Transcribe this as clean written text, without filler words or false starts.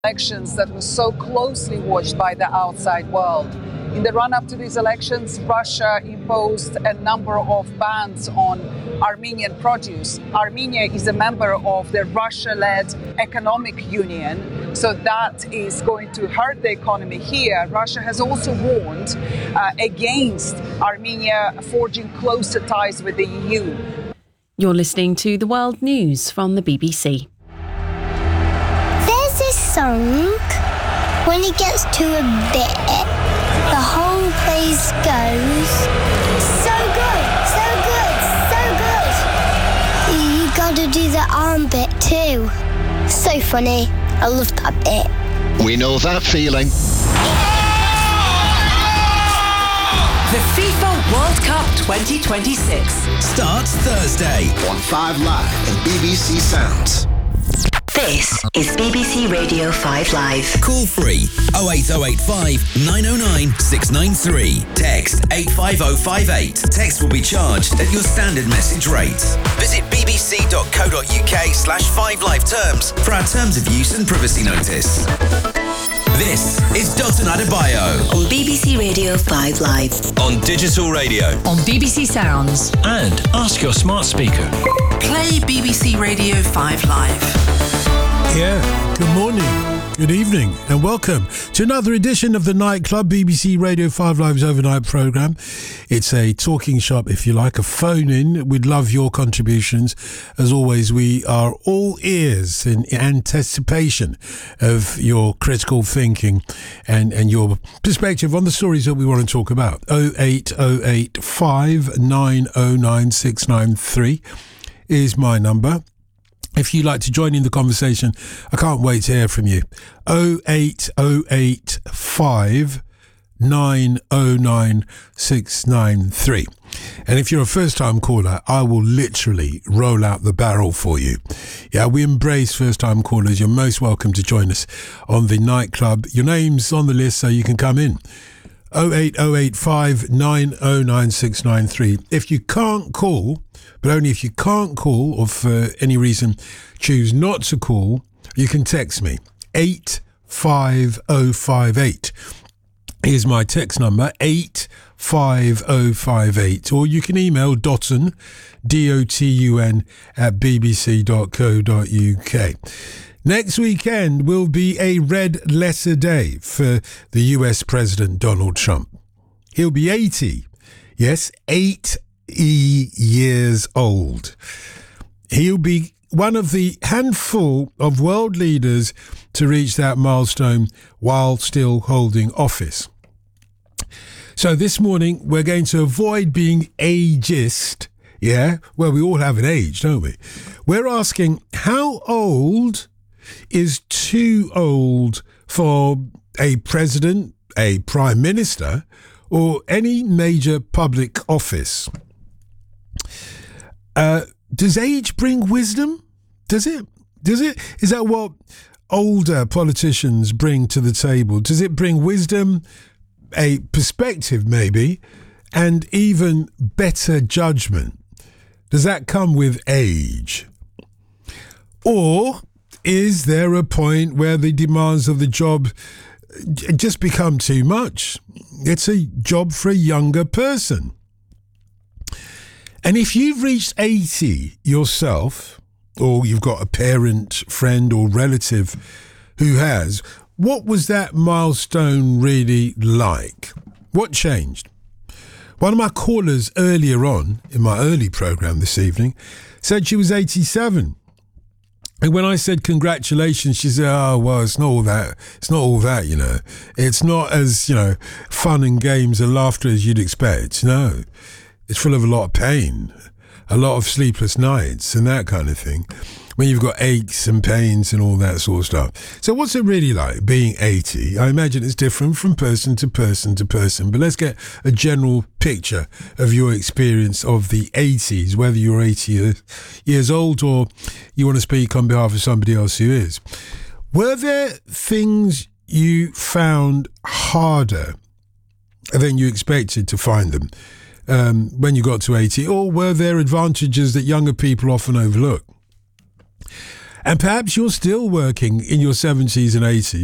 elections that was so closely watched by the outside world. In the run-up to these elections, Russia imposed a number of bans on Armenian produce. Armenia is a member of the Russia-led economic union, so that is going to hurt the economy here. Russia has also warned against Armenia forging closer ties with the EU. You're listening to The World News from the BBC. There's this song, when it gets to a bit, the whole place goes, so good, so good, so good. You gotta do the arm bit too. So funny. I love that bit. We know that feeling. The FIFA World Cup 2026 starts Thursday on 5 Live and BBC Sounds. This is BBC Radio 5 Live. Call free 08085 909 693. Text 85058. Text will be charged at your standard message rate. Visit bbc.co.uk/5live terms for our terms of use and privacy notice. This is Dotun Adebayo on BBC Radio 5 Live. On digital radio. On BBC Sounds. And ask your smart speaker. Play BBC Radio 5 Live. Yeah, good morning, good evening, and welcome to another edition of the Nightclub, BBC Radio 5 Live's overnight programme. It's a talking shop, if you like, a phone-in. We'd love your contributions. As always, we are all ears in anticipation of your critical thinking and your perspective on the stories that we want to talk about. 08085 909 693 is my number. If you'd like to join in the conversation, I can't wait to hear from you. 08085 909 693. And if you're a first-time caller, I will literally roll out the barrel for you. Yeah, we embrace first-time callers. You're most welcome to join us on the Nightclub. Your name's on the list so you can come in. 08085 909 693. If you can't call, but only if you can't call or for any reason choose not to call, you can text me. 85058 is my text number, 85058. Or you can email Dotun, Dotun, at bbc.co.uk. Next weekend will be a red letter day for the US President Donald Trump. He'll be 80. Yes, 80 years old. He'll be one of the handful of world leaders to reach that milestone while still holding office. So this morning, we're going to avoid being ageist. Yeah, well, we all have an age, don't we? We're asking, how old is too old for a president, a prime minister, or any major public office? Does age bring wisdom? Does it? Is that what older politicians bring to the table? Does it bring wisdom, a perspective maybe, and even better judgment? Does that come with age? Or is there a point where the demands of the job just become too much? It's a job for a younger person. And if you've reached 80 yourself, or you've got a parent, friend or relative who has, what was that milestone really like? What changed? One of my callers earlier on in my early programme this evening said she was 87. And when I said congratulations, she said, oh, well, it's not all that. It's not all that, you know. It's not as, fun and games and laughter as you'd expect. No, it's full of a lot of pain, a lot of sleepless nights and that kind of thing. When you've got aches and pains and all that sort of stuff. So what's it really like being 80? I imagine it's different from person to person to person, but let's get a general picture of your experience of the 80s, whether you're 80 years old or you want to speak on behalf of somebody else who is. Were there things you found harder than you expected to find them when you got to 80, or were there advantages that younger people often overlook? And perhaps you're still working in your 70s and 80s.